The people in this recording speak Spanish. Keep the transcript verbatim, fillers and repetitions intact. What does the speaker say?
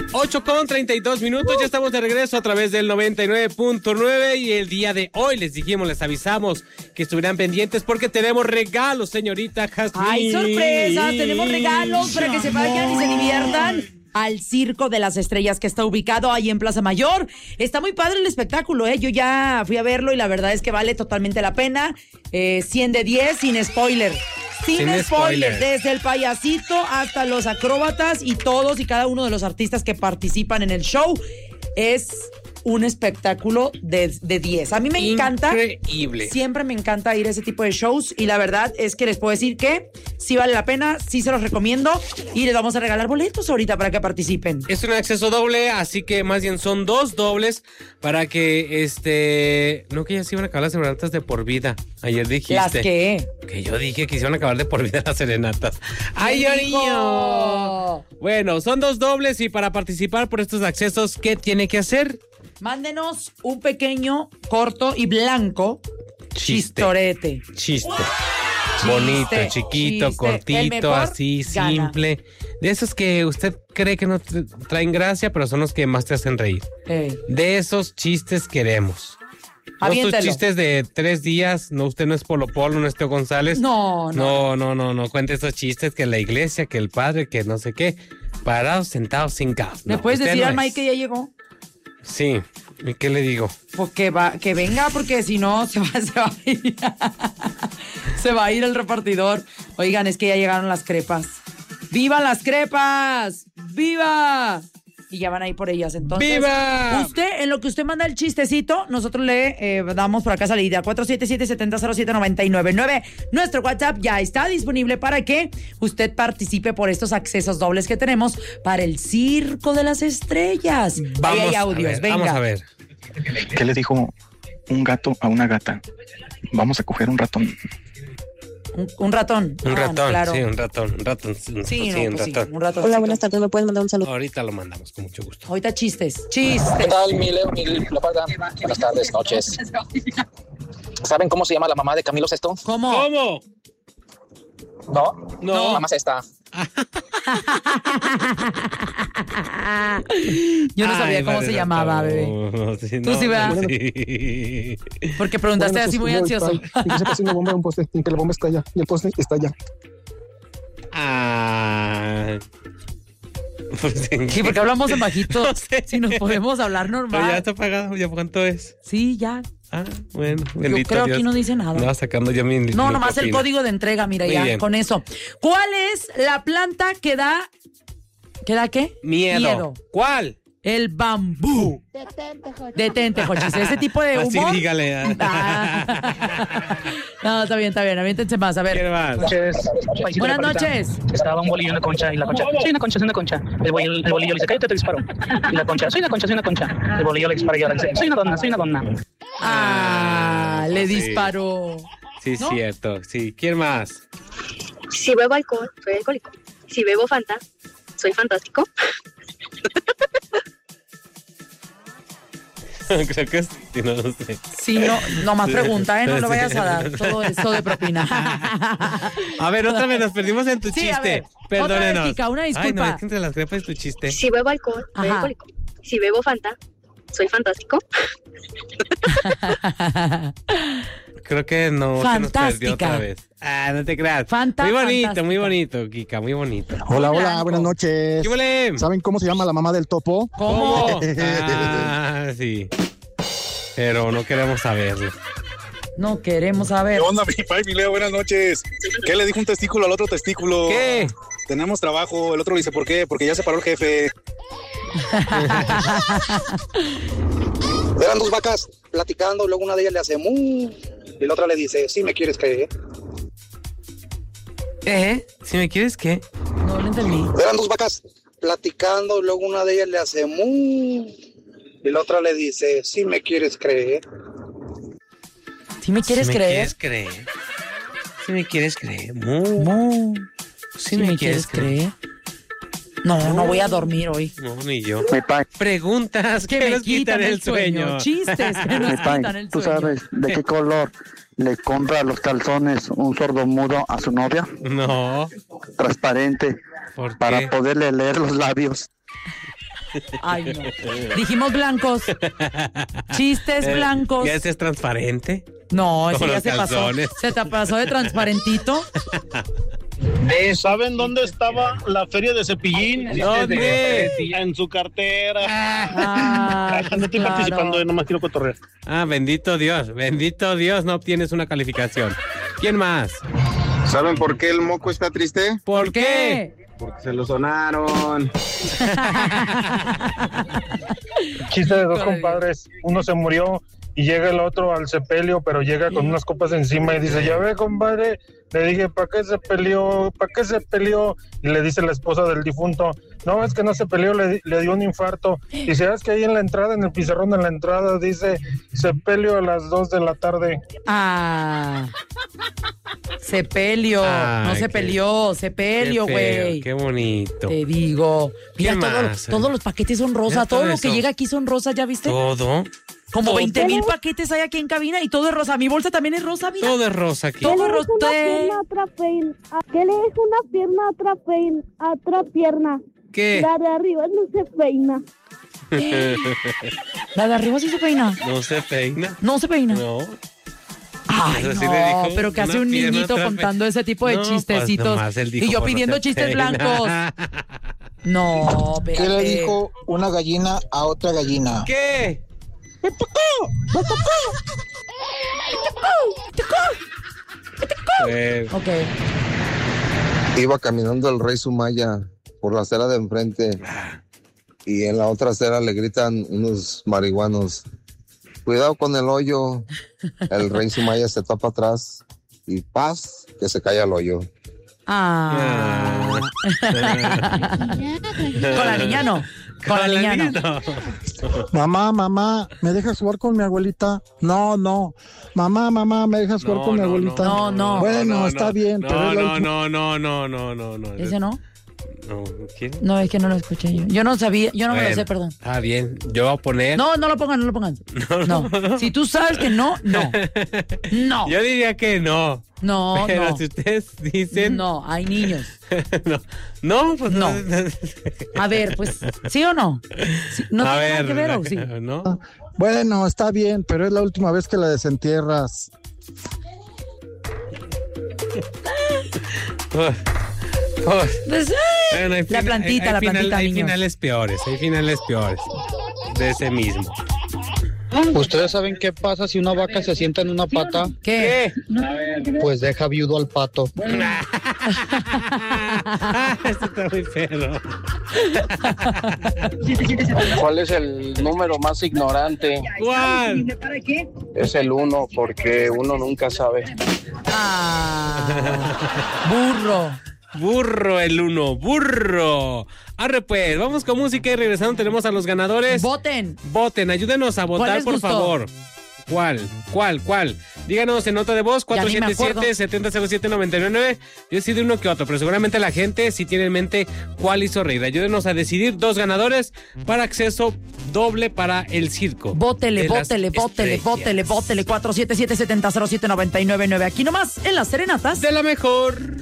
ocho con treinta y dos minutos, ya estamos de regreso a través del noventa y nueve punto nueve y el día de hoy les dijimos, les avisamos que estuvieran pendientes porque tenemos regalos, señorita Jasmine. ¡Ay, sorpresa! Tenemos regalos para que se vayan y se diviertan al Circo de las Estrellas, que está ubicado ahí en Plaza Mayor. Está muy padre el espectáculo, ¿eh? Yo ya fui a verlo y la verdad es que vale totalmente la pena. Eh, cien de diez, sin spoiler. Sin, sin spoiler, spoiler, desde el payasito hasta los acróbatas y todos y cada uno de los artistas que participan en el show. Es un espectáculo de, de diez. A mí me encanta. Increíble. Siempre me encanta ir a ese tipo de shows y la verdad es que les puedo decir que sí vale la pena, sí se los recomiendo y les vamos a regalar boletos ahorita para que participen. Es un acceso doble, así que más bien son dos dobles para que este... No, que ya se iban a acabar las serenatas de por vida. Ayer dijiste. ¿Las qué? Que yo dije que se iban a acabar de por vida las serenatas. ¡Ay, niño! Bueno, son dos dobles y para participar por estos accesos, ¿qué tiene que hacer? Mándenos un pequeño, corto y blanco chiste. Chistorete. Chiste. Bonito, chiste, chiquito, chiste. Cortito, así, gana. Simple. De esos que usted cree que no traen gracia, pero son los que más te hacen reír. Hey. De esos chistes queremos. No estos chistes de tres días, no, usted no es Polo Polo, no es Teo González. No, no. No, no, no, no. Cuente esos chistes que la iglesia, que el padre, que no sé qué. Parados, sentados, sin gas. ¿Me no, puedes decir no al es. Mike que ya llegó? Sí. ¿Y qué le digo? Pues que, va, que venga, porque si no se va, se va a ir. Se va a ir el repartidor. Oigan, es que ya llegaron las crepas. ¡Viva las crepas! ¡Viva! Y ya van a ir por ellas. Entonces, ¡viva! Usted, en lo que usted manda el chistecito, nosotros le eh, damos por acá salida. cuatro siete siete, siete cero cero siete, nueve nueve nueve. Nuestro WhatsApp ya está disponible para que usted participe por estos accesos dobles que tenemos para el Circo de las Estrellas. Vamos, ahí hay audios, a ver, venga. Vamos a ver. ¿Qué le dijo un gato a una gata? Vamos a coger un ratón. Un, un ratón. Un ah, ratón, claro. sí, un ratón, un ratón. Un, sí, sí, no, un, pues ratón. Sí, un ratón. Hola, buenas tardes, ¿me pueden mandar un saludo? Ahorita lo mandamos, con mucho gusto. Ahorita chistes, chistes. ¿Qué tal, mi Leo, mi Leoparda? Buenas tardes, noches. ¿Saben cómo se llama la mamá de Camilo Sesto? ¿Cómo? ¿Cómo? No, no, mamá Sesta. Yo no sabía Ay, cómo se llamaba, bebé. No, sí, Tú no, sí, ¿verdad? Sí. Porque preguntaste bueno, así muy ansioso. Y que se pasa una bomba en un poste y que la bomba estalla y el poste estalla. Ah. Sí, porque hablamos en bajito. No sé. Si nos podemos hablar normal. Pero ya está apagado, ¿ya cuánto es? Sí, ya. Ah, bueno, Yo bendito creo Dios. aquí no dice nada. No, sacando yo mi... No, mi nomás copina. el código de entrega, mira, Muy ya, bien. con eso. ¿Cuál es la planta que da... ¿Que da qué? Miedo. Miedo. ¿Cuál? El bambú. Detente, Jochi. Detente, Jochis. Ese tipo de Así humor... dígale. ah. Ah. No, está bien, está bien. Aviéntense más, a ver. ¿Qué más? Buenas noches. Estaba un bolillo en una concha y la concha, soy una concha, soy una concha. El bolillo, el bolillo le dice, cállate, te disparo. Y la concha, soy una concha, soy una concha. El bolillo le dispara y ahora dice, soy una donna, soy una donna. Ah, le Sí. disparó. Sí, ¿No? cierto. Sí, ¿quién más? Si bebo alcohol, soy alcohólico. Si bebo Fanta, soy fantástico. Creo que es... sí, no, no sé. Sí, no, nomás Sí. pregunta, ¿eh? No le Sí. vayas a dar todo eso de propina. A ver, otra vez nos perdimos en tu Sí, a chiste. ver, Perdónenos. otra vez, Kika, una Ay, no, disculpa. es que entre las crepas es tu chiste. Si bebo alcohol, soy Ajá. alcohólico. Si bebo Fanta, soy fantástico. Creo que no se nos perdió Fantástica. otra vez. Ah, no te creas. Fanta, muy bonito, fantástica. muy bonito, Kika, muy bonito. Hola, Blanco. hola, buenas noches. ¿Qué huele? ¿Saben cómo se llama la mamá del topo? ¿Cómo? Ah, sí. Pero no queremos saberlo. No queremos saber. ¿Qué onda, mi pai, mi Leo? Buenas noches. ¿Qué le dijo un testículo al otro testículo? ¿Qué? Tenemos trabajo. El otro le dice, ¿por qué? Porque ya se paró el jefe. Eran dos vacas platicando, luego una de ellas le hace mu y la otra le dice, sí me quieres creer. ¿Eh? Si me quieres, ¿qué? No lo entendí. Eran dos vacas platicando, luego una de ellas le hace mu y la otra le dice, sí me quieres creer. ¿Sí me quieres si me creer? quieres creer. Si me quieres creer. Mu. Mu. Si me quieres creer. No, no voy a dormir hoy. No, ni yo. Mi pai, Preguntas que, Que me nos quitan el sueño. Chistes que mi nos pai, quitan el ¿tú sueño. sabes de qué color le compra los calzones un sordomudo a su novia? No. Transparente, ¿Por para qué? poderle leer los labios. Ay, no. Dijimos blancos. Chistes blancos. ¿Ya ese es transparente? No, ese Como ya los se pasó. calzones. Se te pasó de transparentito. ¿Saben dónde estaba la feria de Cepillín? ¿Dónde? En su cartera. Ah, no estoy claro. participando, nomás quiero cotorrear. Ah, bendito Dios, bendito Dios, no obtienes una calificación. ¿Quién más? ¿Saben por qué el moco está triste? ¿Por qué? Porque se lo sonaron. Chiste de dos compadres. Uno se murió y llega el otro al sepelio, pero llega con unas copas encima y dice, ya ve, compadre, le dije, ¿para qué se peleó? ¿Para qué se peleó? Y le dice la esposa del difunto, no, es que no se peleó, le, le dio un infarto. Y dice, es que ahí en la entrada, en el pizarrón de la entrada, dice, sepelio a las dos de la tarde. Ah. Sepelio. Ay, no se qué- peleó, sepelio, Qué feo, güey. Qué bonito. Te digo. Mira, ¿Qué todo- más? todos los paquetes son rosa. Mira Todo todo lo que eso. llega aquí son rosas, ¿ya viste? Todo. Como todo. veinte mil paquetes hay aquí en cabina y todo es rosa. Mi bolsa también es rosa, mira. Todo es rosa aquí. Todo es rosa. otra pierna, ¿qué le es una pierna a otra, pein, a otra pierna? ¿Qué? La de arriba no se peina. La de arriba sí se peina. No se peina. No se peina. No. Ay, Eso sí no, le dijo, pero que hace una un pierna, niñito otra contando pe- ese tipo de No, pues, chistecitos. nomás él dijo, y yo pues, no pidiendo se chistes peina. blancos. No, ¿Qué le espérate. dijo una gallina a otra gallina? ¿Qué? ¡Me tocó! ¡Me tocó! Eh, Ok. Iba caminando el rey Sumaya por la acera de enfrente y en la otra acera le gritan unos marihuanos, cuidado con el hoyo. El rey Sumaya se tapa atrás y paz, que se cae al hoyo. Ah. Con la niña no. Con la niña no. Mamá, mamá, ¿me dejas jugar con mi abuelita? No, no. Mamá, mamá, ¿me dejas jugar No, con mi no, abuelita? no, no. Bueno, no, está no. bien, No, pero es la no, última- no, no, no, no, no, no. ¿Ese no? No, ¿quién? No, es que no lo escuché yo. Yo no sabía, yo no me lo Bueno, sé, perdón. Ah, bien. Yo voy a poner. No, no lo pongan, no lo pongan. No. Si tú sabes que no, no. No. Yo diría que no. No, Pero no. si ustedes dicen. No, hay niños. no. No, pues No. A ver, pues, ¿sí o no? Sí, ¿no A tiene nada ver, que ver la- o sí? ¿no? Bueno, está bien, pero es la última vez que la desentierras. Oh, oh. Pues, Bueno, hay la fina- plantita, hay- hay la final- plantita, Hay niños. finales peores, hay finales peores. De ese mismo. ¿Ustedes saben qué pasa si una vaca se sienta en una pata? ¿Qué? Pues deja viudo al pato. Esto está muy feo. ¿Cuál es el número más ignorante? ¿Cuál? Es el uno, porque uno nunca sabe. Ah, burro. Burro el uno, burro. Arre pues, vamos con música y regresando tenemos a los ganadores. Voten. Voten, ayúdenos a ¿Cuál votar, les por gustó? favor. ¿Cuál? ¿Cuál? ¿Cuál? Díganos en nota de voz, Ya cuatro ni me siete siete, acuerdo. siete cero siete, nueve nueve nueve. Yo sí de uno que otro, pero seguramente la gente sí tiene en mente cuál hizo reír. Ayúdenos a decidir dos ganadores para acceso doble para el circo. Bótele, de las bótele, bótele, estrellas. bótele, bótele. cuatro siete siete, siete cero siete, nueve nueve nueve. Aquí nomás, en las serenatas. De la mejor.